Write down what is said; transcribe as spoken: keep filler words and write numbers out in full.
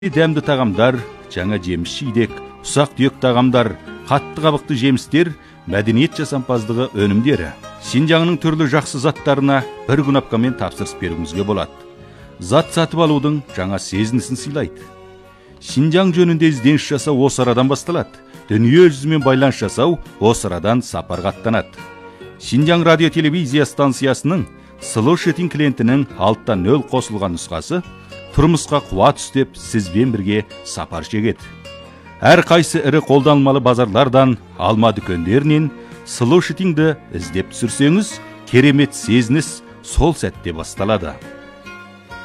Дәмді тағамдар, жаңа жеміс жидек, ұсақ түйек тағамдар, қатты қабықты жемістер, мәдениет жасампаздығы өнімдері. Шинжаңның түрлі жақсы заттарына бір күнапкамен тапсырыс беруіңізге болады. Зат сатып алудың жаңа сезінісін сыйлайды. Шинжаң жөнінде ізденіс жасау осы арадан басталады. Дүние жүзімен байланыс жасау осы арадан сапарға аттанады. Шинжаң радио телевизия станциясының Slow Chatting клиентінің алтыда нөл қосылған нұсқасы тұрмысқа қуат үстеп сізбен бірге сапар шегеді. Әр қайсы ірі қолданылмалы базарлардан, алма дүкендерінен Slow Chattingді іздеп түсірсеңіз, керемет сезініс сол сәтте басталады.